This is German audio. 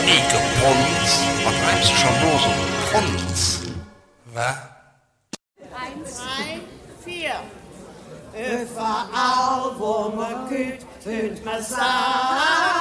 Eke Pons. Was treibst du schon los? Pons. Was? 1, 3, 4. Überall, wo man geht, hört man sagen.